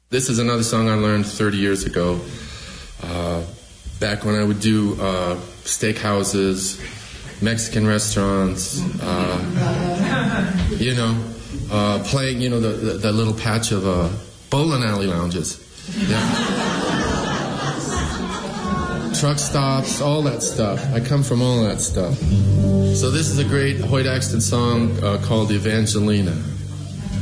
This is another song I learned 30 years ago, back when I would do steakhouses, Mexican restaurants, playing, the little patch of bowling alley lounges. Yeah. Truck stops, all that stuff. I come from all that stuff. So this is a great Hoyt Axton song called Evangelina.